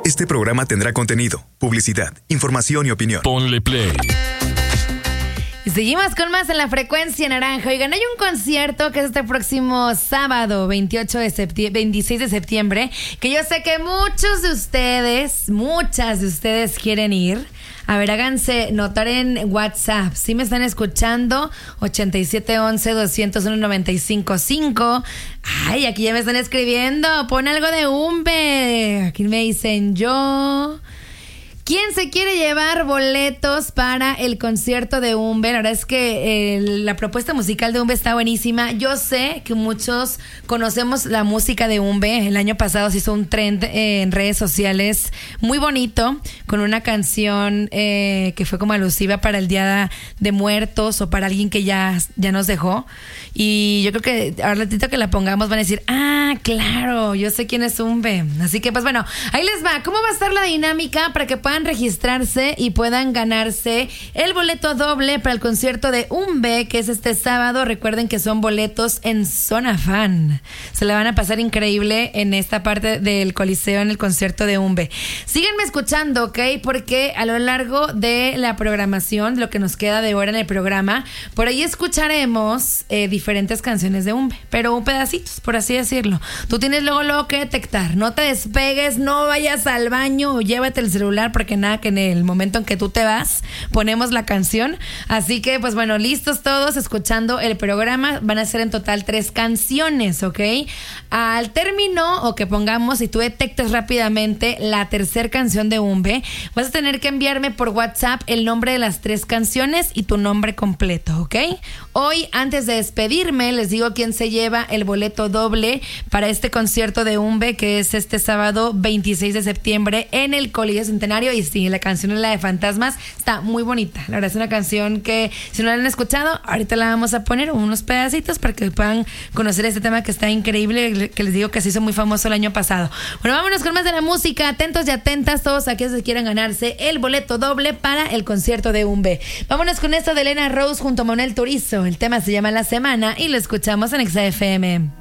Este programa tendrá contenido, publicidad, información y opinión. Ponle play. Y seguimos con más en la Frecuencia Naranja. Oigan, hay un concierto que es este próximo sábado, 26 de septiembre, que yo sé que muchas de ustedes quieren ir. A ver, háganse notar en WhatsApp. Si me están escuchando, 8711-201-955. Ay, aquí ya me están escribiendo. Pon algo de Umbe. Aquí me dicen yo. ¿Quién se quiere llevar boletos para el concierto de Umbe? La verdad es que la propuesta musical de Umbe está buenísima. Yo sé que muchos conocemos la música de Umbe. El año pasado se hizo un trend en redes sociales muy bonito, con una canción que fue como alusiva para el Día de Muertos o para alguien que ya nos dejó. Y yo creo que ahora ratito que la pongamos van a decir, claro, yo sé quién es Umbe. Así que pues bueno, ahí les va. ¿Cómo va a estar la dinámica para que puedan registrarse y puedan ganarse el boleto doble para el concierto de Umbe, que es este sábado? Recuerden que son boletos en Zona Fan. Se la van a pasar increíble en esta parte del Coliseo en el concierto de Umbe. Síganme escuchando, ¿ok? Porque a lo largo de la programación, lo que nos queda de hora en el programa, por ahí escucharemos diferentes canciones de Umbe, pero pedacitos, por así decirlo. Tú tienes luego que detectar. No te despegues, no vayas al baño o llévate el celular, porque nada, que en el momento en que tú te vas ponemos la canción. Así que pues bueno, listos todos escuchando el programa. Van a ser en total 3 canciones, ¿ok? Al término, o que pongamos, si tú detectas rápidamente la tercera canción de Umbe, vas a tener que enviarme por WhatsApp el nombre de las 3 canciones y tu nombre completo, ¿ok? Hoy, antes de despedirme, les digo quién se lleva el boleto doble para este concierto de Umbe, que es este sábado 26 de septiembre en el Coliseo Centenario. Y sí, la canción es la de Fantasmas, está muy bonita. La verdad es una canción que, si no la han escuchado, ahorita la vamos a poner unos pedacitos para que puedan conocer este tema que está increíble, que les digo que se hizo muy famoso el año pasado. Bueno, vámonos con más de la música. Atentos y atentas todos aquellos que quieran ganarse el boleto doble para el concierto de Umbe. Vámonos con esto de Elena Rose junto a Manuel Turizo. El tema se llama La Semana y lo escuchamos en XFM.